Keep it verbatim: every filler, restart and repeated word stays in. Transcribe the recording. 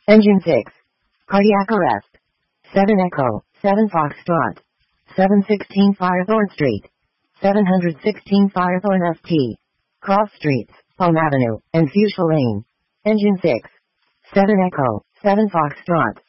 Engine six. Cardiac arrest. seven Echo, seven Foxtrot. seven sixteen Firethorn Street. seven sixteen Firethorn S T. Cross Streets, Palm Avenue, and Fuchsia Lane. Engine six. seven Echo, seven Foxtrot.